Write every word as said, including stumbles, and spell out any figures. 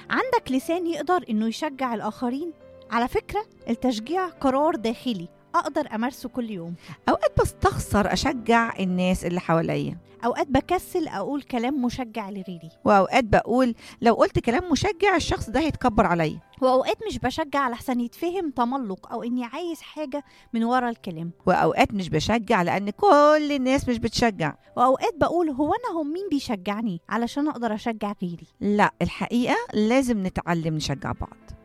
عندك لسان يقدر إنه يشجع الآخرين؟ على فكرة التشجيع قرار داخلي أقدر أمارسه كل يوم. أوقات بستخسر أشجع الناس اللي حواليا، أوقات بكسل أقول كلام مشجع لغيري، وأوقات بقول لو قلت كلام مشجع الشخص ده هيتكبر عليا، وأوقات مش بشجع لحسن يتفهم تملق أو إني عايز حاجة من ورا الكلام، وأوقات مش بشجع لأن كل الناس مش بتشجع، وأوقات بقول هو أنا هم مين بيشجعني علشان أقدر أشجع غيري. لا، الحقيقة لازم نتعلم نشجع بعض.